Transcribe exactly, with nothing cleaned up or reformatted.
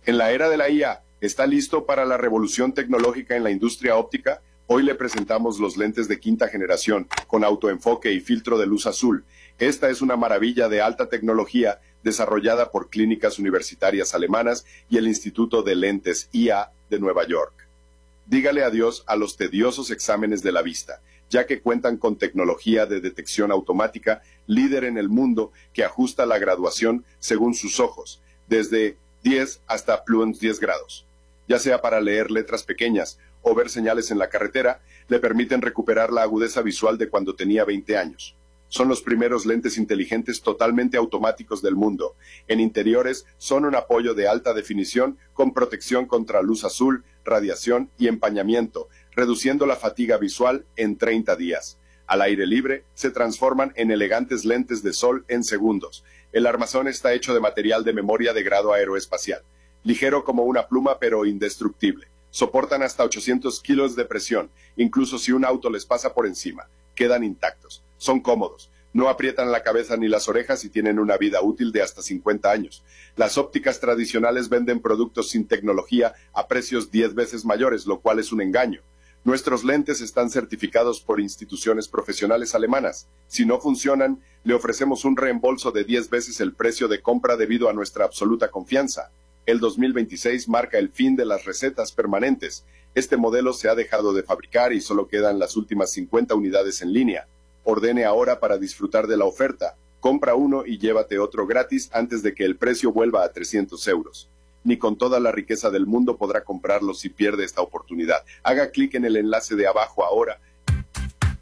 En la era de la I A, ¿está listo para la revolución tecnológica en la industria óptica? Hoy le presentamos los lentes de quinta generación, con autoenfoque y filtro de luz azul. Esta es una maravilla de alta tecnología desarrollada por clínicas universitarias alemanas y el Instituto de Lentes I A de Nueva York. Dígale adiós a los tediosos exámenes de la vista, ya que cuentan con tecnología de detección automática líder en el mundo que ajusta la graduación según sus ojos, desde diez hasta plus diez grados. Ya sea para leer letras pequeñas o ver señales en la carretera, le permiten recuperar la agudeza visual de cuando tenía veinte años. Son los primeros lentes inteligentes totalmente automáticos del mundo. En interiores son un apoyo de alta definición con protección contra luz azul, radiación y empañamiento, reduciendo la fatiga visual en treinta días. Al aire libre, se transforman en elegantes lentes de sol en segundos. El armazón está hecho de material de memoria de grado aeroespacial, ligero como una pluma pero indestructible. Soportan hasta ochocientos kilos de presión, incluso si un auto les pasa por encima. Quedan intactos, son cómodos, no aprietan la cabeza ni las orejas y tienen una vida útil de hasta cincuenta años. Las ópticas tradicionales venden productos sin tecnología a precios diez veces mayores, lo cual es un engaño. Nuestros lentes están certificados por instituciones profesionales alemanas. Si no funcionan, le ofrecemos un reembolso de diez veces el precio de compra debido a nuestra absoluta confianza. El dos mil veintiséis marca el fin de las recetas permanentes. Este modelo se ha dejado de fabricar y solo quedan las últimas cincuenta unidades en línea. Ordene ahora para disfrutar de la oferta. Compra uno y llévate otro gratis antes de que el precio vuelva a trescientos euros. Ni con toda la riqueza del mundo podrá comprarlo si pierde esta oportunidad. Haga clic en el enlace de abajo ahora